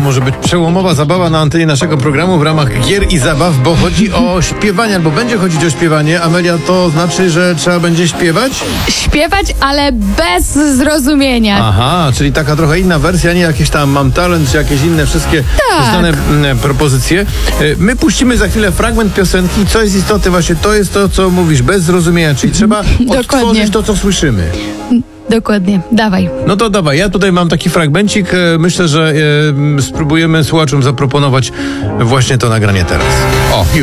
może być przełomowa zabawa na antenie naszego programu w ramach gier i zabaw, bo chodzi o śpiewanie, albo będzie chodzić o śpiewanie. Amelia, to znaczy, że trzeba będzie śpiewać? Śpiewać, ale bez zrozumienia. Aha, czyli taka trochę inna wersja, nie jakieś tam Mam Talent, czy jakieś inne wszystkie znane propozycje. My puścimy za chwilę fragment piosenki. Co jest istotne, właśnie to jest to, co mówisz, bez zrozumienia, czyli trzeba odtworzyć to, co słyszymy. Dokładnie, dawaj. No to dawaj, ja tutaj mam taki fragmencik. Myślę, że spróbujemy słuchaczom zaproponować właśnie to nagranie teraz. O, już.